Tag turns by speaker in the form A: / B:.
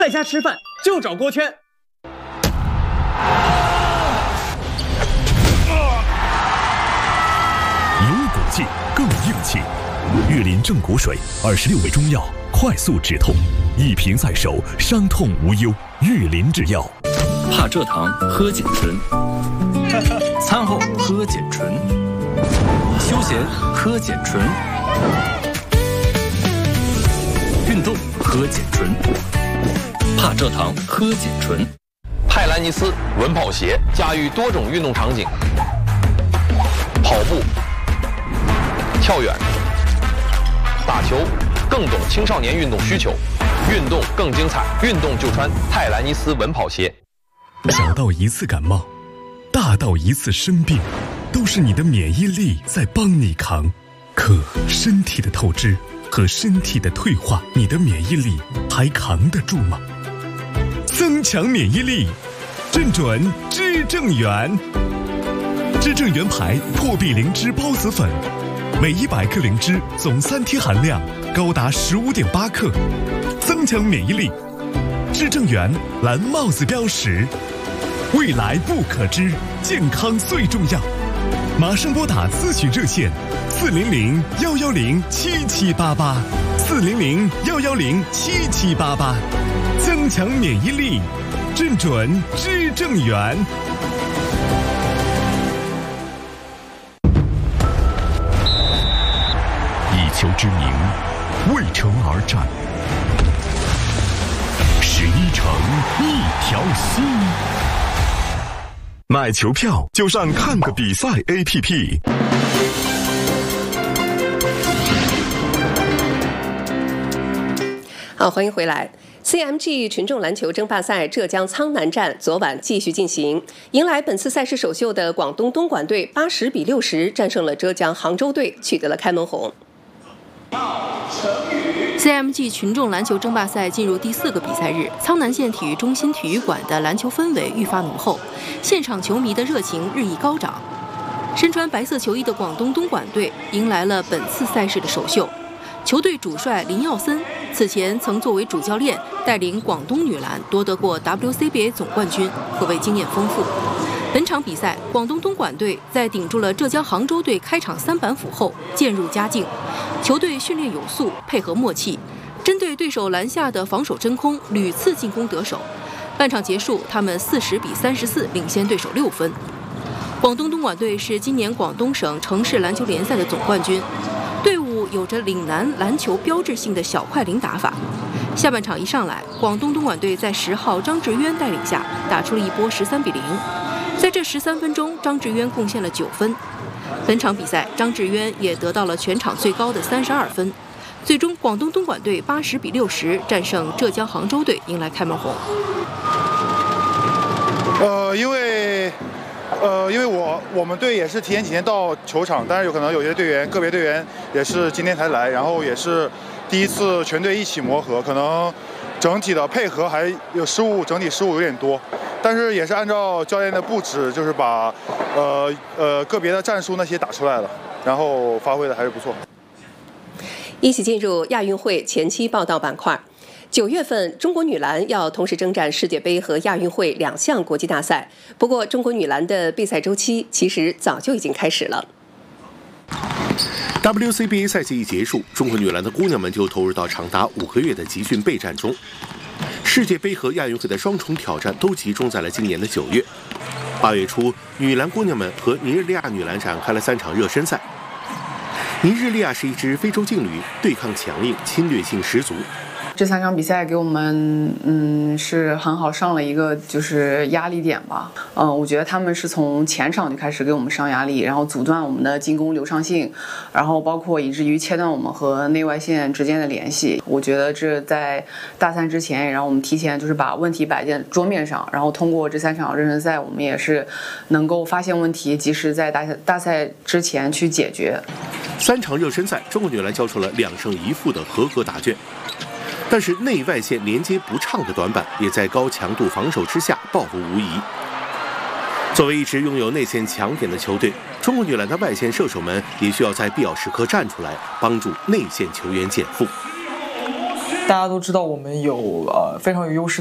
A: 在家吃饭就找锅圈。
B: 有骨气更硬气，玉林正骨水26味中药，快速止痛，一瓶在手，伤痛无忧。玉林制药。
C: 怕蔗糖喝碱醇，餐后喝碱醇，休闲喝碱醇，运动喝碱醇，怕蔗糖喝碱醇。
D: 泰兰尼斯稳跑鞋驾驭多种运动场景，跑步、跳远、打球，更懂青少年运动需求，运动更精彩，运动就穿泰兰尼斯稳跑鞋。
B: 小到一次感冒，大到一次生病，都是你的免疫力在帮你扛。可身体的透支和身体的退化，你的免疫力还扛得住吗？增强免疫力，正准知正元。知正元牌破壁灵芝孢子粉，每100克灵芝总3天含量高达15.8克，增强免疫力。知正元蓝帽子标识，未来不可知，健康最重要。马上拨打咨询热线400-110-7788，400-110-7788，增强免疫力，正准知正元。以球之名，为城而战。11城一条心。买球票就上看个比赛 APP。
E: 好，欢迎回来。CMG 群众篮球争霸赛浙江苍南站昨晚继续进行，迎来本次赛事首秀的广东东莞队80比60战胜了浙江杭州队，取得了开门红。
F: CMG 群众篮球争霸赛进入第4个比赛日，苍南县体育中心体育馆的篮球氛围愈发浓厚，现场球迷的热情日益高涨。身穿白色球衣的广东东莞队迎来了本次赛事的首秀。球队主帅林耀森此前曾作为主教练带领广东女篮夺得过 WCBA 总冠军，可谓经验丰富。本场比赛，广东东莞队在顶住了浙江杭州队开场3板斧后渐入佳境，球队训练有素，配合默契，针对对手篮下的防守真空，屡次进攻得手。半场结束，他们40比34领先对手6分。广东东莞队是今年广东省城市篮球联赛的总冠军，队伍有着岭南篮球标志性的小快灵打法。下半场一上来，广东东莞队在10号张志渊带领下打出了一波13比0。在这13分钟，张志渊贡献了9分。本场比赛，张志渊也得到了全场最高的32分。最终，广东东莞队80比60战胜浙江杭州队，迎来开门红。
G: 因为我们队也是提前几天到球场，但是有可能有些个别队员也是今天才来，然后也是第一次全队一起磨合，可能整体的配合还有失误，整体失误有点多。但是也是按照教练的布置，就是把个别的战术那些打出来了，然后发挥的还是不错。
E: 一起进入亚运会前期报道板块。9月份，中国女篮要同时征战世界杯和亚运会2项国际大赛。不过，中国女篮的备赛周期其实早就已经开始了。
H: WCBA 赛季一结束，中国女篮的姑娘们就投入到长达5个月的集训备战中。世界杯和亚运会的双重挑战都集中在了今年的9月。8月初，女篮姑娘们和尼日利亚女篮展开了3场热身赛。尼日利亚是一支非洲劲旅，对抗强硬，侵略性十足。
I: 这3场比赛给我们是很好上了一个就是压力点吧。我觉得他们是从前场就开始给我们上压力，然后阻断我们的进攻流畅性，然后包括以至于切断我们和内外线之间的联系。我觉得这在大3之前也让我们提前就是把问题摆在桌面上，然后通过这3场热身赛，我们也是能够发现问题，及时在大赛之前去解决。
H: 3场热身赛，中国女篮交出了2胜1负的合格答卷。但是内外线连接不畅的短板也在高强度防守之下暴露无遗。作为一支拥有内线强点的球队，中国女篮的外线射手们也需要在必要时刻站出来，帮助内线球员减负。
J: 大家都知道我们有非常有优势